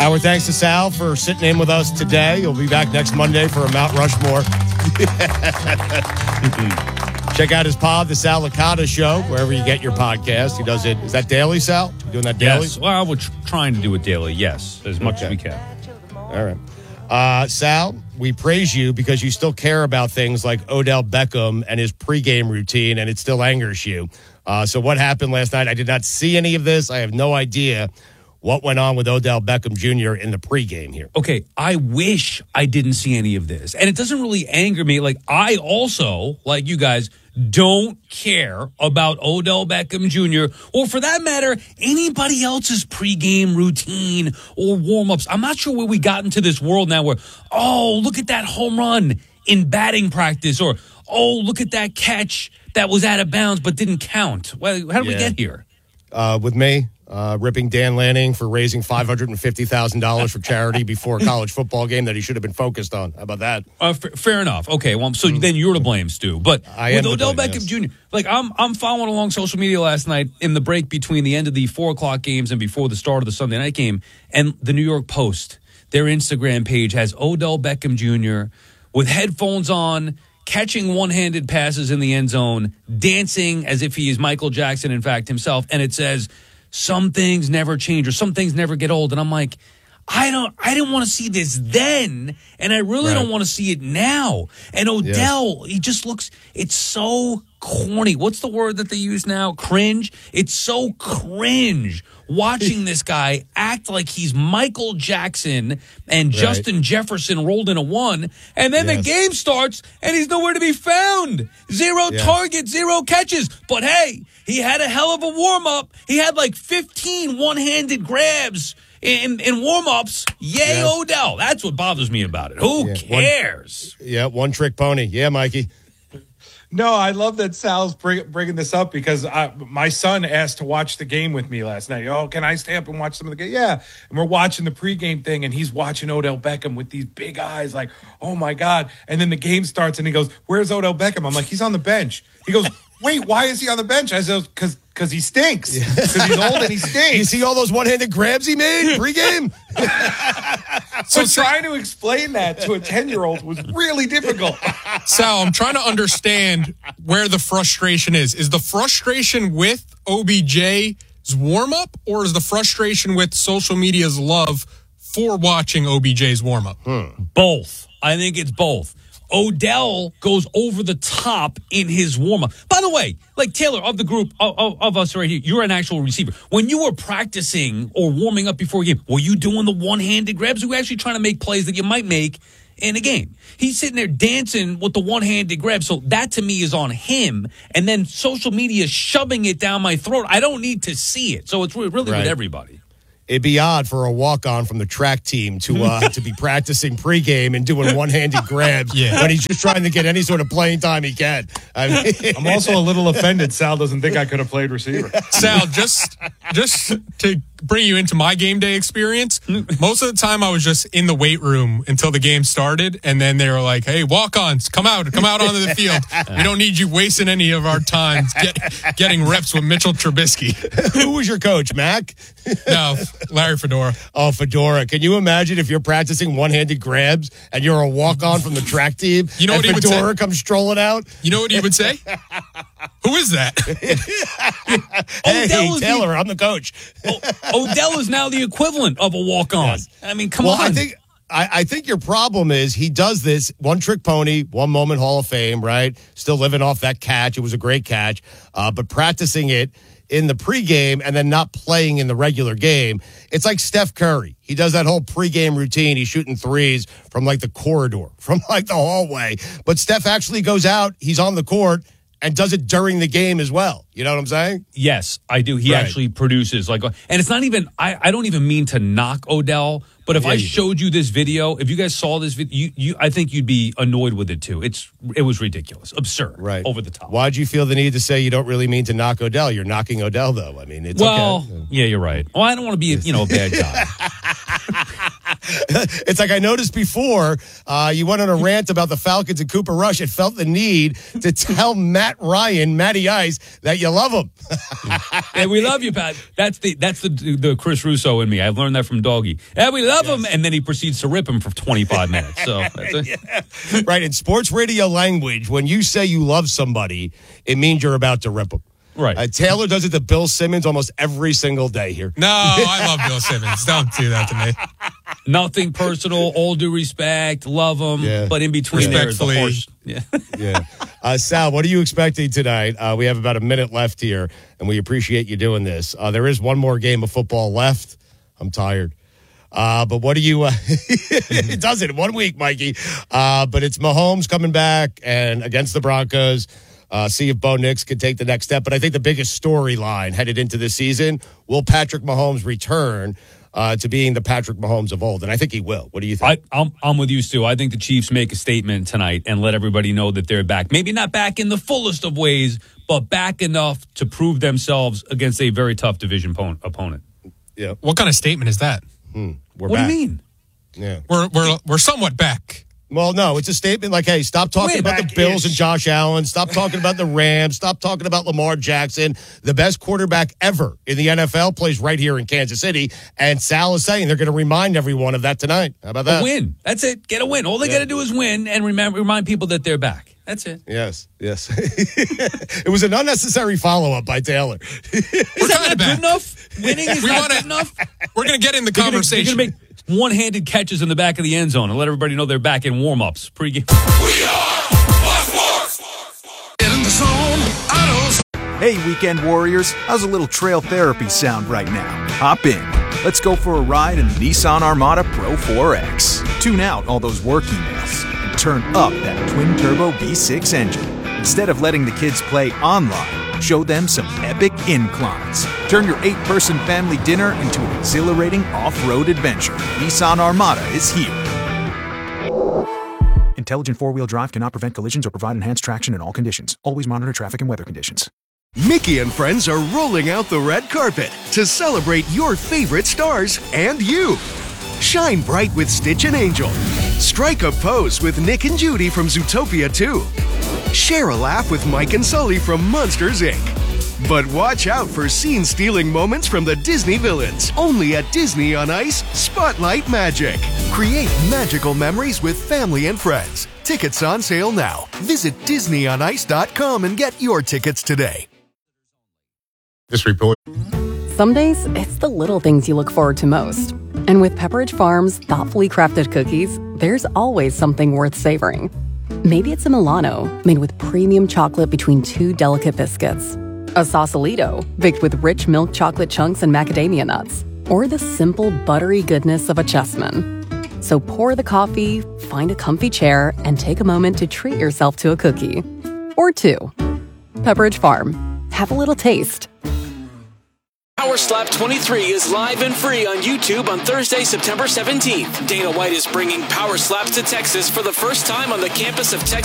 Our thanks to Sal for sitting in with us today. He'll be back next Monday for a Mount Rushmore. Check out his pod, The Sal Licata Show, wherever you get your podcast. He does it. Is that daily, Sal? You doing that daily? Yes. Well, we're trying to do it daily, yes, as much as we can. All right. Sal, we praise you because you still care about things like Odell Beckham and his pregame routine, and it still angers you. So what happened last night? I did not see any of this. I have no idea what went on with Odell Beckham Jr. in the pregame here. Okay, I wish I didn't see any of this. And it doesn't really anger me. Like, I also, like you guys, don't care about Odell Beckham Jr. or, for that matter, anybody else's pregame routine or warm-ups. I'm not sure where we got into this world now where, oh, look at that home run in batting practice, or, oh, look at that catch that was out of bounds but didn't count. Well, how did we get here? With me, ripping Dan Lanning for raising $550,000 for charity before a college football game that he should have been focused on. How about that? Fair enough. Okay, well, so then you're to blame, Stu. But with Odell Beckham Jr., like I'm following along social media last night in the break between the end of the 4 o'clock games and before the start of the Sunday night game, and the New York Post, their Instagram page has Odell Beckham Jr. with headphones on, catching one-handed passes in the end zone, dancing as if he is Michael Jackson, in fact, himself, and it says, some things never change or some things never get old. And I'm like, I didn't want to see this then, and I really don't want to see it now. And Odell, he just looks, it's so corny. What's the word that they use now? Cringe? It's so cringe watching this guy act like he's Michael Jackson and Justin Jefferson rolled in a one, and then the game starts and he's nowhere to be found. 0 targets, 0 catches. But hey, he had a hell of a warm-up. He had like 15 one-handed grabs in warm-ups. Yay, Odell. That's what bothers me about it. Who cares? One-trick pony. Yeah, Mikey. No, I love that Sal's bringing this up because my son asked to watch the game with me last night. Oh, can I stay up and watch some of the game? Yeah. And we're watching the pregame thing, and he's watching Odell Beckham with these big eyes like, oh, my God. And then the game starts, and he goes, where's Odell Beckham? I'm like, he's on the bench. He goes, wait, why is he on the bench? I said, because he stinks. Because he's old and he stinks. You see all those one-handed grabs he made pregame? So trying to explain that to a 10-year-old was really difficult. Sal, I'm trying to understand where the frustration is. Is the frustration with OBJ's warm-up, or is the frustration with social media's love for watching OBJ's warm-up? Both. I think it's both. Odell goes over the top in his warm-up. By the way, like Taylor, of the group, of us right here, you're an actual receiver. When you were practicing or warming up before a game, were you doing the one-handed grabs? Or were you actually trying to make plays that you might make in a game? He's sitting there dancing with the one-handed grab. So that, to me, is on him. And then social media shoving it down my throat. I don't need to see it. So it's really with everybody. It'd be odd for a walk-on from the track team to be practicing pregame and doing one-handed grabs when he's just trying to get any sort of playing time he can. I'm also a little offended Sal doesn't think I could have played receiver. Sal, just to bring you into my game day experience, most of the time I was just in the weight room until the game started, and then they were like, hey, walk-ons, come out onto the field. We don't need you wasting any of our time getting reps with Mitchell Trubisky. Who was your coach, Mac? No, Larry Fedora. Oh, Fedora. Can you imagine if you're practicing one-handed grabs and you're a walk-on from the track team, you know what he would say? Fedora comes strolling out? You know what he would say? Who is that? Hey, Taylor, I'm the coach. Odell is now the equivalent of a walk-on. Yes. I mean, come on. I think your problem is he does this one-trick pony, one-moment Hall of Fame, right? Still living off that catch. It was a great catch. But practicing it in the pregame and then not playing in the regular game. It's like Steph Curry. He does that whole pregame routine. He's shooting threes from like the corridor, from like the hallway. But Steph actually goes out. He's on the court and does it during the game as well. You know what I'm saying? Yes, I do. He actually produces and it's not even, I don't even mean to knock Odell, but if I showed you this video, if you guys saw this video, I think you'd be annoyed with it too. It was ridiculous, absurd, over the top. Why'd you feel the need to say you don't really mean to knock Odell? You're knocking Odell though. I mean, it's okay. Yeah, you're right. Well, I don't want to be, a bad guy. It's like I noticed before you went on a rant about the Falcons and Cooper Rush. It felt the need to tell Matty Ice, that you love him. Hey, we love you, Pat. That's the Chris Russo in me. I've learned that from Doggy. Yeah, we love him, and then he proceeds to rip him for 25 minutes. So that's right, in sports radio language, when you say you love somebody, it means you're about to rip them. Right. Taylor does it to Bill Simmons almost every single day here. No, I love Bill Simmons. Don't do that to me. Nothing personal, all due respect, love him, but in between there's the horse. Yeah. Sal, what are you expecting tonight? We have about a minute left here, and we appreciate you doing this. There is one more game of football left. I'm tired. But what do you it does it in 1 week, Mikey. But it's Mahomes coming back and against the Broncos. See if Bo Nix can take the next step. But I think the biggest storyline headed into this season, will Patrick Mahomes return to being the Patrick Mahomes of old? And I think he will. What do you think? I'm with you, Stu. I think the Chiefs make a statement tonight and let everybody know that they're back. Maybe not back in the fullest of ways, but back enough to prove themselves against a very tough division opponent. Yeah. What kind of statement is that? What do you mean? Yeah. We're somewhat back. Well, no, it's a statement like, hey, stop talking about the Bills and Josh Allen. Stop talking about the Rams. Stop talking about Lamar Jackson. The best quarterback ever in the NFL plays right here in Kansas City. And Sal is saying they're going to remind everyone of that tonight. How about that? A win. That's it. Get a win. All they got to do is win and remind people that they're back. That's it. Yes. It was an unnecessary follow-up by Taylor. Is that not good enough? Winning is not good enough? We're going to get in the conversation. You're going to make one-handed catches in the back of the end zone and let everybody know they're back in warm-ups. Pre-game. We are Fox Sports. Get in the zone. Hey, weekend warriors. How's a little trail therapy sound right now? Hop in. Let's go for a ride in the Nissan Armada Pro 4X. Tune out all those work emails and turn up that twin-turbo V6 engine. Instead of letting the kids play online, show them some epic inclines. Turn your 8-person family dinner into an exhilarating off-road adventure. Nissan Armada is here. Intelligent four-wheel drive cannot prevent collisions or provide enhanced traction in all conditions. Always monitor traffic and weather conditions. Mickey and friends are rolling out the red carpet to celebrate your favorite stars and you. Shine bright with Stitch and Angel. Strike a pose with Nick and Judy from Zootopia 2. Share a laugh with Mike and Sully from Monsters, Inc. But watch out for scene-stealing moments from the Disney villains. Only at Disney on Ice Spotlight Magic. Create magical memories with family and friends. Tickets on sale now. Visit DisneyOnIce.com and get your tickets today. This report. Some days, it's the little things you look forward to most. And with Pepperidge Farm's thoughtfully crafted cookies, there's always something worth savoring. Maybe it's a Milano made with premium chocolate between two delicate biscuits. A Sausalito baked with rich milk chocolate chunks and macadamia nuts. Or the simple buttery goodness of a Chessman. So pour the coffee, find a comfy chair, and take a moment to treat yourself to a cookie. Or two. Pepperidge Farm. Have a little taste. Power Slap 23 is live and free on YouTube on Thursday, September 17th. Dana White is bringing Power Slaps to Texas for the first time on the campus of Texas